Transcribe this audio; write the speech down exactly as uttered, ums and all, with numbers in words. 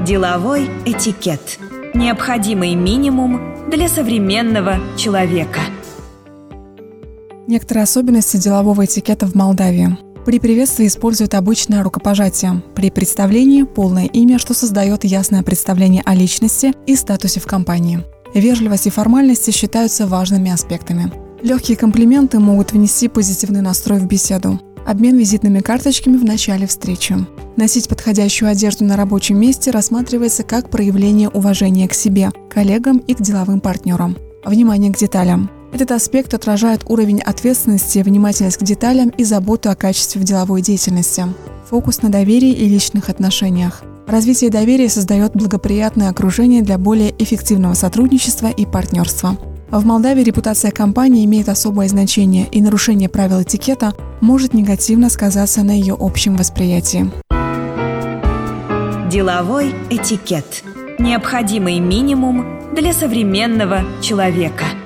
Деловой этикет. Необходимый минимум для современного человека. Некоторые особенности делового этикета в Молдавии. При приветствии используют обычное рукопожатие. При представлении – полное имя, что создает ясное представление о личности и статусе в компании. Вежливость и формальности считаются важными аспектами. Легкие комплименты могут внести позитивный настрой в беседу. Обмен визитными карточками в начале встречи. Носить подходящую одежду на рабочем месте рассматривается как проявление уважения к себе, коллегам и к деловым партнерам. Внимание к деталям. Этот аспект отражает уровень ответственности, внимательность к деталям и заботу о качестве в деловой деятельности. Фокус на доверии и личных отношениях. Развитие доверия создает благоприятное окружение для более эффективного сотрудничества и партнерства. В Молдавии репутация компании имеет особое значение, и нарушение правил этикета может негативно сказаться на ее общем восприятии. Деловой этикет. Необходимый минимум для современного человека.